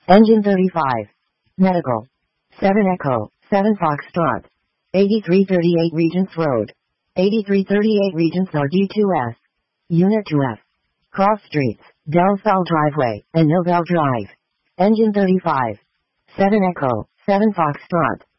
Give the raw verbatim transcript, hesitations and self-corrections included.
Engine thirty-five. Medical. seven Echo, seven Foxtrot. eighty-three thirty-eight Regents Road. eighty-three thirty-eight Regents R D two S. Unit two F. Cross Streets, Delfell Driveway, and Millville Drive. Engine thirty-five. seven Echo, seven Foxtrot.